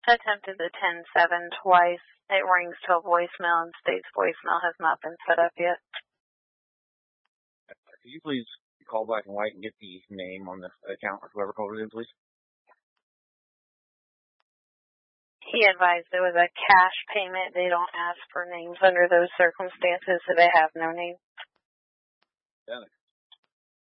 attempted the 10-7 twice. It rings to a voicemail and states voicemail has not been set up yet. Could you please call Black and White and get the name on the account or whoever called it in, please? He advised it was a cash payment. They don't ask for names under those circumstances, so they have no name. Yeah.